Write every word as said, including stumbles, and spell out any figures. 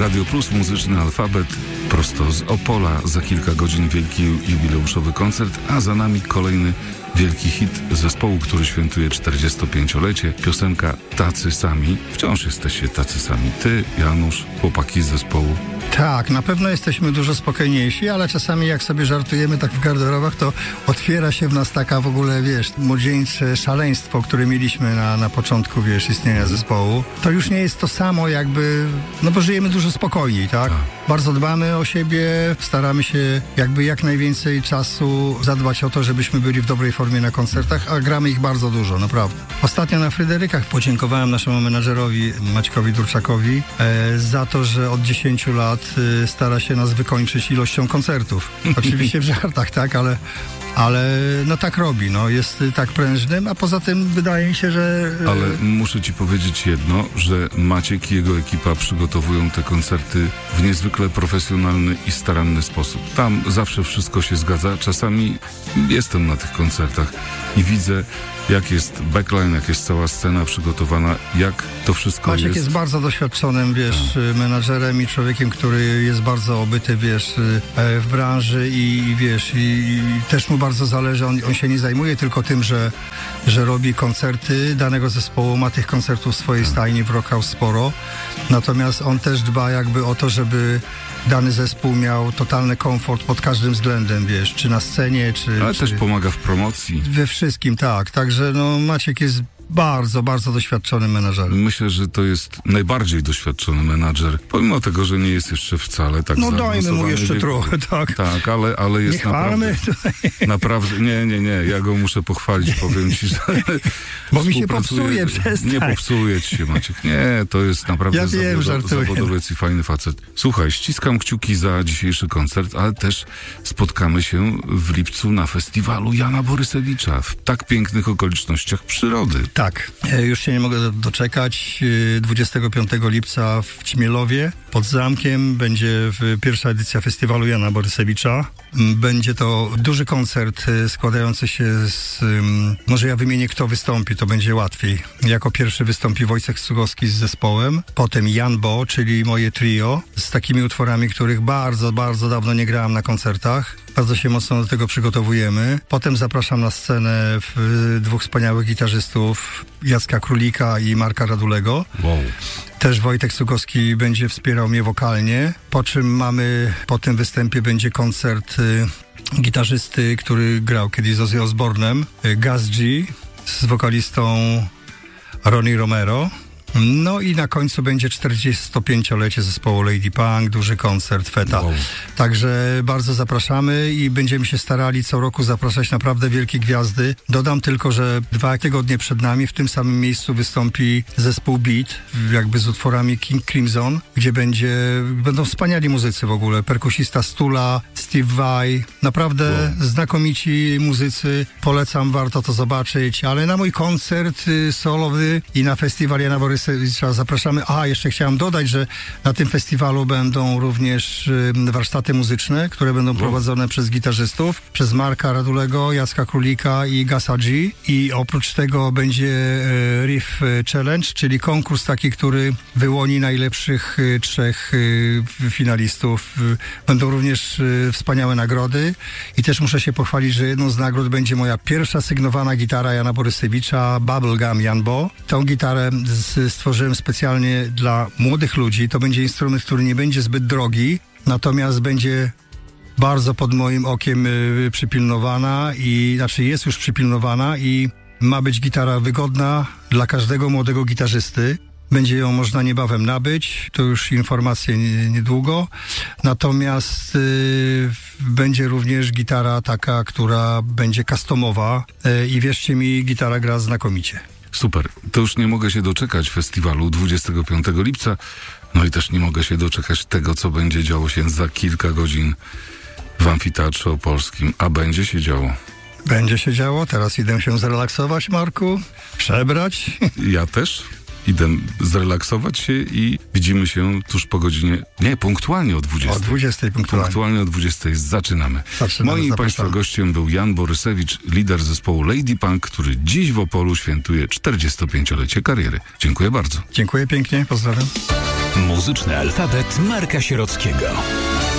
Radio Plus, muzyczny alfabet, prosto z Opola. Za kilka godzin wielki jubileuszowy koncert, a za nami kolejny wielki hit zespołu, który świętuje czterdziestopięciolecie. Piosenka Tacy Sami. Wciąż jesteście tacy sami. Ty, Janusz, chłopaki z zespołu. Tak, na pewno jesteśmy dużo spokojniejsi, ale czasami jak sobie żartujemy tak w garderobach, to otwiera się w nas taka w ogóle, wiesz, młodzieńcze szaleństwo, które mieliśmy na, na początku, wiesz, istnienia zespołu. To już nie jest to samo jakby, no bo żyjemy dużo spokojniej, tak? tak. Bardzo dbamy o siebie, staramy się jakby jak najwięcej czasu zadbać o to, żebyśmy byli w dobrej formie na koncertach, a gramy ich bardzo dużo, naprawdę. Ostatnio na Fryderykach podziękowałem naszemu menadżerowi Maćkowi Durczakowi e, za to, że od dziesięciu lat e, stara się nas wykończyć ilością koncertów. Oczywiście w żartach, tak, ale Ale no tak robi, no jest tak prężnym, a poza tym wydaje mi się, że... Ale muszę ci powiedzieć jedno, że Maciek i jego ekipa przygotowują te koncerty w niezwykle profesjonalny i staranny sposób. Tam zawsze wszystko się zgadza. Czasami jestem na tych koncertach i widzę, jak jest backline, jak jest cała scena przygotowana, jak to wszystko Maciek jest. jest bardzo doświadczonym, wiesz, tak. menadżerem i człowiekiem, który jest bardzo obyty, wiesz, w branży i, i wiesz, i, i też mu bardzo zależy, on, on się nie zajmuje tylko tym, że, że robi koncerty danego zespołu, ma tych koncertów w swojej tak. stajni w Rock House sporo, natomiast on też dba jakby o to, żeby dany zespół miał totalny komfort pod każdym względem, wiesz, czy na scenie, czy... Ale czy też pomaga w promocji. We wszystkim, tak. Także no Maciek jest bardzo, bardzo doświadczonym menadżerem. Myślę, że to jest najbardziej doświadczony menadżer, pomimo tego, że nie jest jeszcze wcale tak No dajmy mu jeszcze wiek... trochę, tak. Tak, ale, ale jest nie naprawdę... tutaj. Naprawdę, nie, nie, nie, ja go muszę pochwalić, powiem ci, że... Bo mi się popsuje, przestań. Nie popsuje ci się, Maciek. Nie, to jest naprawdę ja wiem, zawodo... zawodowiec i fajny facet. Słuchaj, ściskam kciuki za dzisiejszy koncert, ale też spotkamy się w lipcu na festiwalu Jana Borysewicza w tak pięknych okolicznościach przyrody. Tak, już się nie mogę doczekać. dwudziestego piątego lipca w Ćmielowie pod zamkiem będzie pierwsza edycja festiwalu Jana Borysewicza. Będzie to duży koncert składający się z... Może ja wymienię, kto wystąpi, to będzie łatwiej. Jako pierwszy wystąpi Wojciech Cugowski z zespołem, potem Jan Bo, czyli moje trio, z takimi utworami, których bardzo, bardzo dawno nie grałem na koncertach. Bardzo się mocno do tego przygotowujemy. Potem zapraszam na scenę w dwóch wspaniałych gitarzystów, Jacka Królika i Marka Radulego. Wow. Też Wojtek Cugowski będzie wspierał mnie wokalnie. Po czym mamy, po tym występie będzie koncert y, gitarzysty, który grał kiedyś z Ozzy Osbourne'em, y, Gaz G z wokalistą Ronnie Romero. No i na końcu będzie czterdziestopięciolecie zespołu Lady Punk, duży koncert, feta. Wow. Także bardzo zapraszamy i będziemy się starali co roku zapraszać naprawdę wielkie gwiazdy. Dodam tylko, że dwa tygodnie przed nami w tym samym miejscu wystąpi zespół Beat, jakby z utworami King Crimson, gdzie będzie, będą wspaniali muzycy w ogóle. Perkusista Stula, Steve Vai, naprawdę wow. znakomici muzycy. Polecam, warto to zobaczyć, ale na mój koncert solowy i na festiwal Jana Borysewicza zapraszamy. A, jeszcze chciałem dodać, że na tym festiwalu będą również y, warsztaty muzyczne, które będą prowadzone przez gitarzystów, przez Marka Radulego, Jacka Królika i Gasa G. I oprócz tego będzie y, Riff Challenge, czyli konkurs taki, który wyłoni najlepszych y, trzech y, finalistów. Y, będą również y, wspaniałe nagrody i też muszę się pochwalić, że jedną z nagród będzie moja pierwsza sygnowana gitara Jana Borysewicza, Bubblegum Jan Bo. Tą gitarę z stworzyłem specjalnie dla młodych ludzi. To będzie instrument, który nie będzie zbyt drogi, natomiast będzie bardzo pod moim okiem y, przypilnowana i, znaczy jest już przypilnowana i ma być gitara wygodna dla każdego młodego gitarzysty. Będzie ją można niebawem nabyć, to już informacje nie, niedługo. Natomiast y, będzie również gitara taka, która będzie customowa y, i wierzcie mi, gitara gra znakomicie. Super. To już nie mogę się doczekać festiwalu dwudziestego piątego lipca. No i też nie mogę się doczekać tego, co będzie działo się za kilka godzin w Amfiteatrze Opolskim. A będzie się działo. Będzie się działo. Teraz idę się zrelaksować, Marku. Przebrać. Ja też. Idę zrelaksować się i widzimy się tuż po godzinie, nie, punktualnie o dwudziestej. O dwudziestej punktualnie. Punktualnie o dwudziestej zaczynamy. Zaczynamy. Moim zapraszam. Państwa gościem był Jan Borysewicz, lider zespołu Lady Punk, który dziś w Opolu świętuje czterdziestopięciolecie kariery. Dziękuję bardzo. Dziękuję pięknie, pozdrawiam. Muzyczny alfabet Marka Sierockiego.